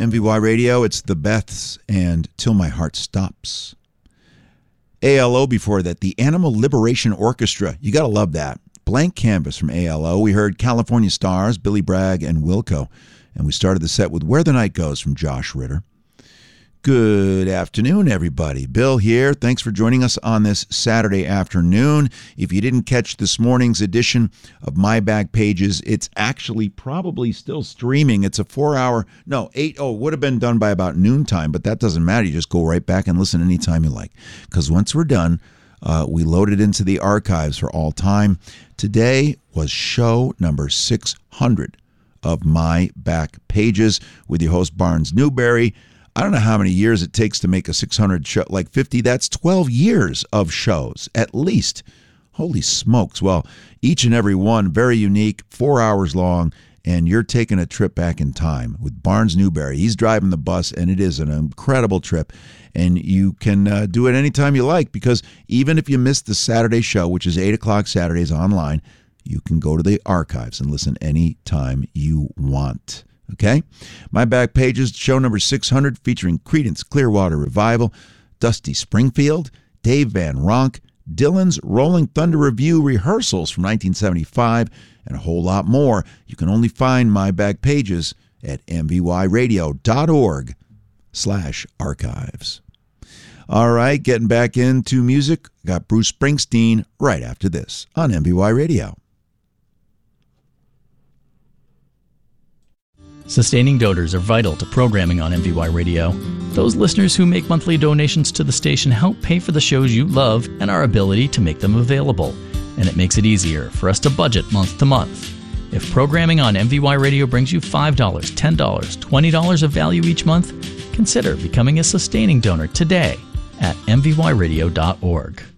MVY Radio, it's the Beths and Till My Heart Stops. ALO before that, the Animal Liberation Orchestra. You got to love that. Blank Canvas from ALO. We heard California Stars, Billy Bragg, and Wilco. And we started the set with Where the Night Goes from Josh Ritter. Good afternoon, everybody. Bill here. Thanks for joining us on this Saturday afternoon. If you didn't catch this morning's edition of My Back Pages, it's actually probably still streaming. It's a 4-hour, would have been done by about noontime, but that doesn't matter. You just go right back and listen anytime you like. Because once we're done, we load it into the archives for all time. Today was show number 600 of My Back Pages with your host, Barnes Newberry. I don't know how many years it takes to make a 600 show, like 50. That's 12 years of shows, at least. Holy smokes. Well, each and every one, very unique, 4 hours long, and you're taking a trip back in time with Barnes Newberry. He's driving the bus, and it is an incredible trip. And you can do it anytime you like, because even if you missed the Saturday show, which is 8 o'clock Saturdays online, you can go to the archives and listen anytime you want. Okay? My Back Pages, show number 600, featuring Creedence Clearwater Revival, Dusty Springfield, Dave Van Ronk, Dylan's Rolling Thunder Review rehearsals from 1975, and a whole lot more. You can only find My Back Pages at mvyradio.org/archives. All right, getting back into music. Got Bruce Springsteen right after this on MVY Radio. Sustaining donors are vital to programming on MVY Radio. Those listeners who make monthly donations to the station help pay for the shows you love and our ability to make them available. And it makes it easier for us to budget month to month. If programming on MVY Radio brings you $5, $10, $20 of value each month, consider becoming a sustaining donor today at mvyradio.org.